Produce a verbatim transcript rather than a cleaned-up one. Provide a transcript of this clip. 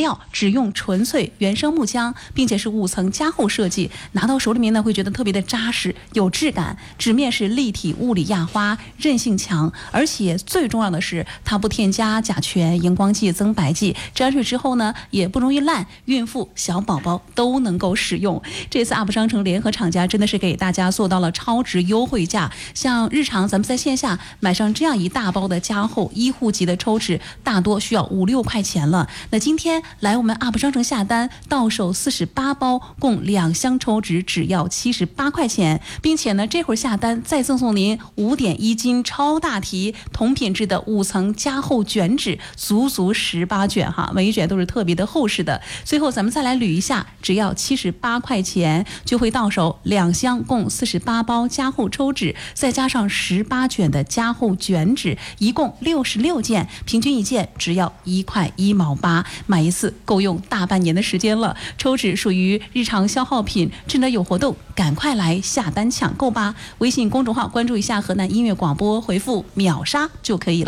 料只用纯粹原生木浆，并且是五层加厚设计，拿到手里面呢会觉得特别的扎实有质感。纸面是立体物理压花，韧性强，而且最重要的是它不添加甲醛、荧光剂、增白剂，沾水之后呢也不容易烂，孕妇、小宝宝都能够使用。这次 U P 商城联合厂家真的是给大家做到了超值优惠价，像日常咱们在线下买上这样一大包的加厚医护级的抽纸，大多需要五六块钱了。那今天来我们 U P 商城下单，到手四十八包，共两箱抽纸，只要七十八块钱，并且呢，这会儿下单再赠送您五点一斤超大提同品质的五层加厚卷纸，足足十八卷哈，每一卷都是特别的厚实的。最后咱们再来捋一下，只要七十八块钱就会到手两箱共四十八包加厚抽纸，再加上十八卷的加厚卷纸，一共六十六件，平均一件只要一块一毛八，买一次够用大半年的时间了。抽纸属于日常消耗品，趁着有活动，赶快来下单抢购吧！微信公众号关注一下河南音乐广播，回复秒杀就可以了。